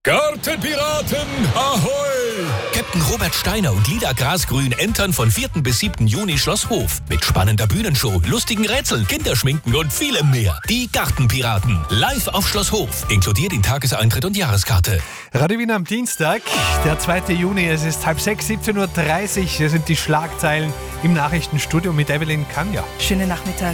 Gartenpiraten, ahoi! Captain Robert Steiner und Lila Grasgrün entern von 4. bis 7. Juni Schloss Hof. Mit spannender Bühnenshow, lustigen Rätseln, Kinderschminken und vielem mehr. Die Gartenpiraten, live auf Schloss Hof. Inkludiert den Tageseintritt und Jahreskarte. Radio Wien am Dienstag, der 2. Juni, es ist 5:30, 17:30 Uhr. Hier sind die Schlagzeilen im Nachrichtenstudio mit Evelyn Kanja. Schönen Nachmittag.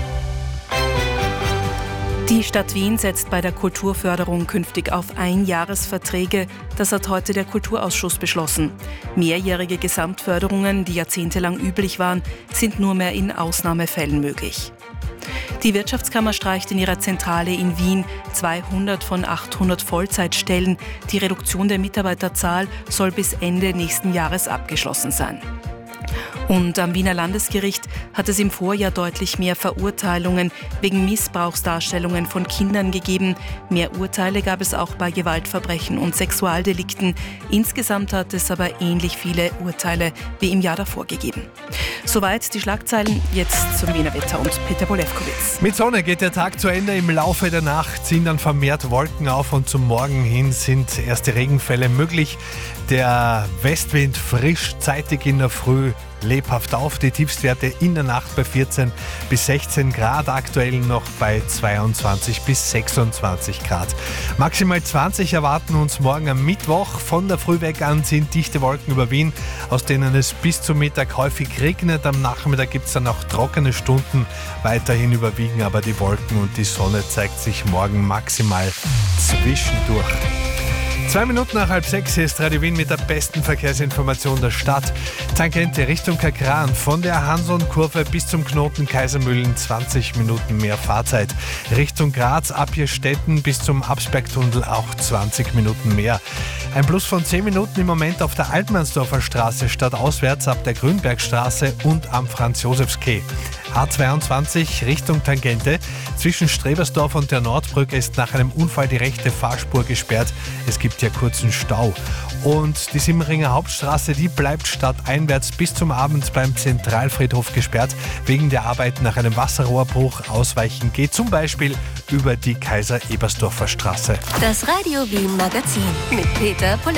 Die Stadt Wien setzt bei der Kulturförderung künftig auf Einjahresverträge. Das hat heute der Kulturausschuss beschlossen. Mehrjährige Gesamtförderungen, die jahrzehntelang üblich waren, sind nur mehr in Ausnahmefällen möglich. Die Wirtschaftskammer streicht in ihrer Zentrale in Wien 200 von 800 Vollzeitstellen. Die Reduktion der Mitarbeiterzahl soll bis Ende nächsten Jahres abgeschlossen sein. Und am Wiener Landesgericht hat es im Vorjahr deutlich mehr Verurteilungen wegen Missbrauchsdarstellungen von Kindern gegeben. Mehr Urteile gab es auch bei Gewaltverbrechen und Sexualdelikten. Insgesamt hat es aber ähnlich viele Urteile wie im Jahr davor gegeben. Soweit die Schlagzeilen, jetzt zum Wiener Wetter und Peter Polewkowitz. Mit Sonne geht der Tag zu Ende. Im Laufe der Nacht ziehen dann vermehrt Wolken auf und zum Morgen hin sind erste Regenfälle möglich. Der Westwind frisch zeitig in der Früh lebhaft auf. Die Tiefstwerte in der Nacht bei 14 bis 16 Grad, aktuell noch bei 22 bis 26 Grad. Maximal 20 erwarten uns morgen am Mittwoch. Von der Früh weg an sind dichte Wolken über Wien, aus denen es bis zum Mittag häufig regnet. Am Nachmittag gibt es dann auch trockene Stunden. Weiterhin überwiegen aber die Wolken und die Sonne zeigt sich morgen maximal zwischendurch. 2 Minuten nach 5:30 ist Radio Wien mit der besten Verkehrsinformation der Stadt. Tangente Richtung Kakran, von der Hanson-Kurve bis zum Knoten Kaisermühlen 20 Minuten mehr Fahrzeit. Richtung Graz, Abierstetten bis zum Absbergtunnel auch 20 Minuten mehr. Ein Plus von 10 Minuten im Moment auf der Altmannsdorfer Straße stadtauswärts ab der Grünbergstraße und am Franz-Josefs-Quai. A22 Richtung Tangente. Zwischen Strebersdorf und der Nordbrücke ist nach einem Unfall die rechte Fahrspur gesperrt. Es gibt hier kurzen Stau. Und die Simmeringer Hauptstraße, die bleibt stadteinwärts bis zum Abend beim Zentralfriedhof gesperrt. Wegen der Arbeit nach einem Wasserrohrbruch. Ausweichen geht zum Beispiel über die Kaiser-Ebersdorfer Straße. Das Radio Wien Magazin mit Peter Polewkowitz.